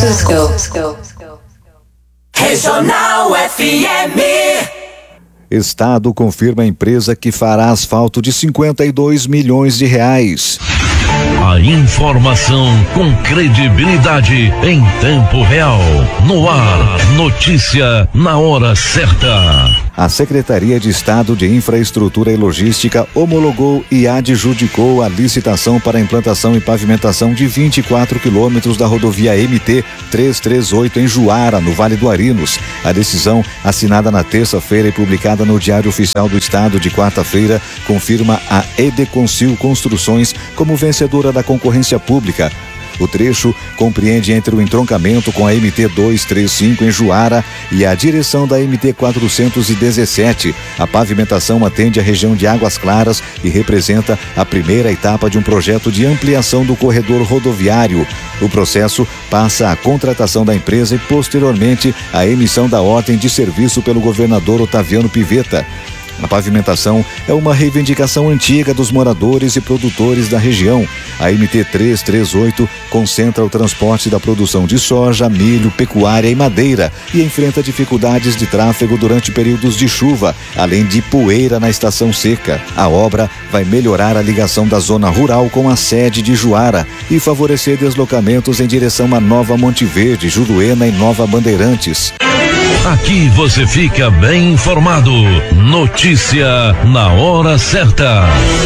Regional FM. Estado confirma a empresa que fará asfalto de 52 milhões de reais. A informação com credibilidade em tempo real. No ar, notícia na hora certa. A Secretaria de Estado de Infraestrutura e Logística homologou e adjudicou a licitação para a implantação e pavimentação de 24 quilômetros da rodovia MT-338 em Juara, no Vale do Arinos. A decisão, assinada na terça-feira e publicada no Diário Oficial do Estado de quarta-feira, confirma a Edeconsil Construções como vencedora da concorrência pública. O trecho compreende entre o entroncamento com a MT-235 em Juara e a direção da MT-417. A pavimentação atende a região de Águas Claras e representa a primeira etapa de um projeto de ampliação do corredor rodoviário. O processo passa à contratação da empresa e, posteriormente, à emissão da ordem de serviço pelo governador Otaviano Pivetta. A pavimentação é uma reivindicação antiga dos moradores e produtores da região. A MT-338 concentra o transporte da produção de soja, milho, pecuária e madeira e enfrenta dificuldades de tráfego durante períodos de chuva, além de poeira na estação seca. A obra vai melhorar a ligação da zona rural com a sede de Juara e favorecer deslocamentos em direção a Nova Monte Verde, Juruena e Nova Bandeirantes. Aqui você fica bem informado. Notícia na hora certa.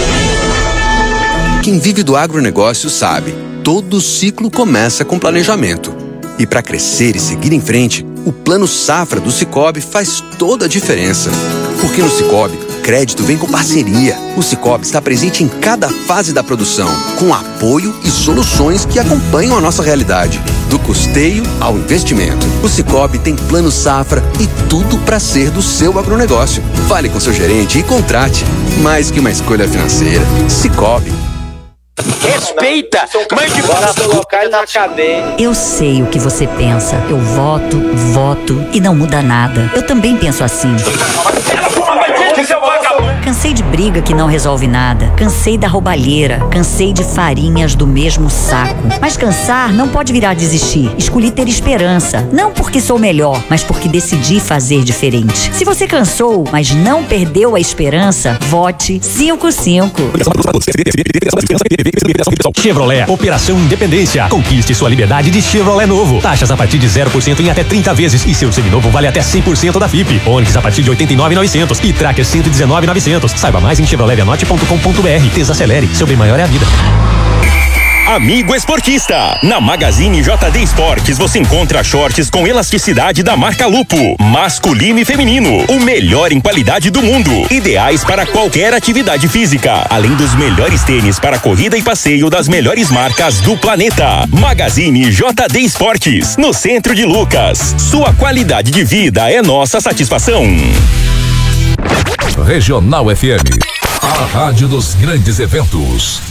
Quem vive do agronegócio sabe, todo ciclo começa com planejamento. E para crescer e seguir em frente, o Plano Safra do Sicoob faz toda a diferença. Porque no Sicoob, crédito vem com parceria. O Sicoob está presente em cada fase da produção, com apoio e soluções que acompanham a nossa realidade. Do custeio ao investimento. O Sicoob tem Plano Safra e tudo para ser do seu agronegócio. Fale com seu gerente e contrate. Mais que uma escolha financeira. Sicoob. Respeita! Mãe de bora colocar ele na cadeia. Eu sei o que você pensa. Eu voto e não muda nada. Eu também penso assim. Cansei de briga que não resolve nada. Cansei da roubalheira. Cansei de farinhas do mesmo saco. Mas cansar não pode virar desistir. Escolhi ter esperança. Não porque sou melhor, mas porque decidi fazer diferente. Se você cansou, mas não perdeu a esperança, vote 55. Chevrolet, Operação Independência. Conquiste sua liberdade de Chevrolet novo. Taxas a partir de 0% em até 30 vezes. E seu seminovo vale até 100% da FIP. Onix a partir de 89.900 e Tracker 119.900. Saiba mais em chevroletvianote.com.br. Desacelere, seu bem maior é a vida. Amigo esportista, na Magazine JD Esportes você encontra shorts com elasticidade da marca Lupo, masculino e feminino, o melhor em qualidade do mundo, ideais para qualquer atividade física, além dos melhores tênis para corrida e passeio das melhores marcas do planeta. Magazine JD Esportes, no centro de Lucas. Sua qualidade de vida é nossa satisfação. Regional FM, a rádio dos grandes eventos.